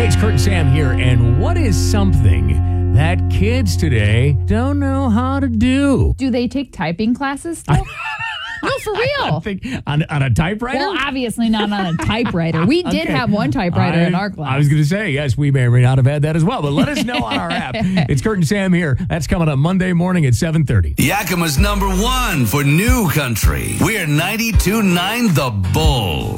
Hey, it's Kurt and Sam here, and what is something that kids today don't know how to do? Do they take typing classes still? No, for real. On a typewriter? Well, obviously not on a typewriter. We did have one typewriter in our class. I was going to say, yes, we may or may not have had that as well, but let us know on our app. It's Kurt and Sam here. That's coming up Monday morning at 7:30. Yakima's #1 for new country. We're 92.9 The Bull.